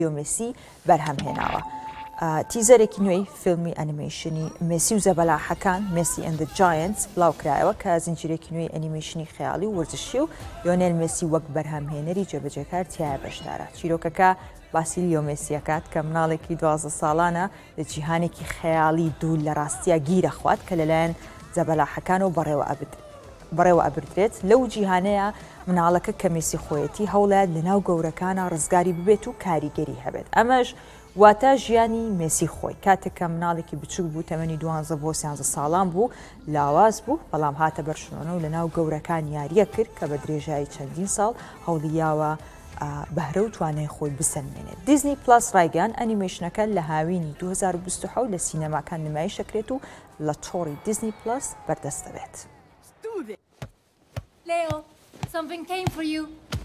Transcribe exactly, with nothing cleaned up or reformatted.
مێسی بەرهەمهێناوە. تیزەرێکی نوێی فیلمی ئەنیمەیشنی مێسی و زەبەلاحەکان مێسی ئەند د جاینتس بڵاوکرایەوە کە زنجیرێکی نوێی ئەنیمەیشنی خەیاڵی و وەرزشی و لیۆنێل مێسی وەک بەرهەمهێنەری جێبەجێکار تایە بەشدارە. چیرۆکەکە باسی لیۆ مێسیەکات کە مناڵێکی دوازدە ساڵانە لە جیهانێکی خەیاڵی دوو لە ڕاستیە گیرە خوات کە لەلایەن زەبەلاحەکانەوە بەڕێوە ئەبدرێت. بەڕێوە ئەبردرێت لەو جیهانەیە مناڵەکە کە مێسی خۆیەتی هەوڵات لە ناو گەورەکانە ڕزگاری ببێت و کاریگەری هەبێت. ئەمەش واتە ژیانی مێسی خۆی کاتێککە مناڵێکی بچوک بوو تەمەنی دوانزە بۆ سیانزە ساڵان بوو لاواز بوو بەڵام هاتە بەرشلۆنە و لە ناو گەورەکان یاریە کرد کە بە درێژایی چەندین ساڵ هەوڵیاوە بەهرە و توانای خۆی بسەلمێنێت. دیزنی پلاس ڕایگەیان ئەنیمەیشنەکە لە هاوینی دوو هەزار و بیست و حەوت لە سینەماکان نمایشەکرێت و لە تۆڕی دیزنی پلاس بەردەست دەبێت. Leo, something came for you.